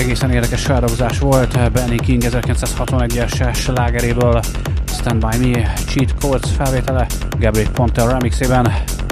egészen érdekes feldolgozás volt Benny King 1961-es slágeréből, Stand By Me, Cheat Codes felvétele Gabriel Ponte remixében.